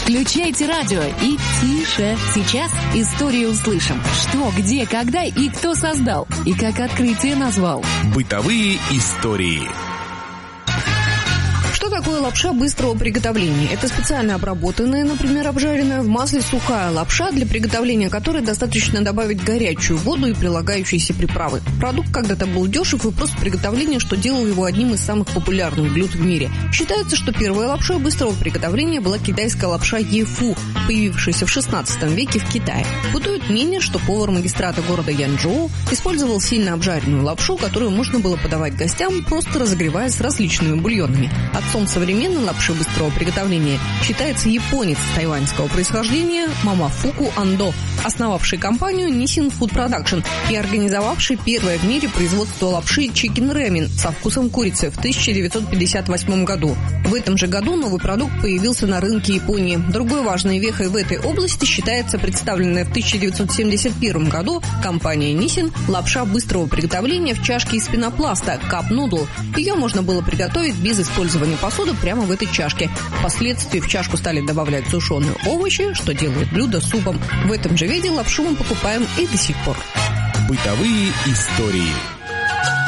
Включайте радио и тише. Сейчас историю услышим. Что, где, когда и кто создал. И как открытие назвал. Бытовые истории. Что такое лапша быстрого приготовления? Это специально обработанная, например, обжаренная в масле сухая лапша, для приготовления которой достаточно добавить горячую воду и прилагающиеся приправы. Продукт когда-то был дешев и прост в приготовлении, что делало его одним из самых популярных блюд в мире. Считается, что первой лапшой быстрого приготовления была китайская лапша ефу, появившаяся в 16 веке в Китае. Бытует мнение, что повар магистрата города Янчжоу использовал сильно обжаренную лапшу, которую можно было подавать гостям, просто разогревая с различными бульонами. Отцом современной лапши быстрого приготовления считается японец тайваньского происхождения Мамафуку Андо, основавший компанию Nissin Food Production и организовавший первое в мире производство лапши Chicken Ramen со вкусом курицы в 1958 году. В этом же году новый продукт появился на рынке Японии. Другой важной вехой в этой области считается представленная в 1971 году компания Nissin лапша быстрого приготовления в чашке из пенопласта Cup Noodle. Ее можно было приготовить без использования посуды прямо в этой чашке. Впоследствии в чашку стали добавлять сушеные овощи, что делает блюдо супом. В этом же виде лапшу мы покупаем и до сих пор. Бытовые истории.